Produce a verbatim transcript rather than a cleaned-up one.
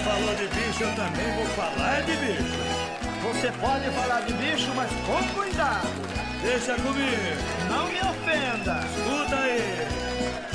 falou de bicho, eu também vou falar de bicho. Você pode falar de bicho, mas com cuidado. Deixa comigo.